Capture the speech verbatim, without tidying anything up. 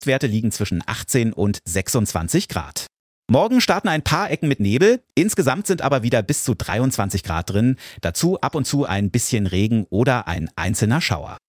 Werte liegen zwischen achtzehn und sechsundzwanzig Grad. Morgen starten ein paar Ecken mit Nebel, insgesamt sind aber wieder bis zu dreiundzwanzig Grad drin, dazu ab und zu ein bisschen Regen oder ein einzelner Schauer.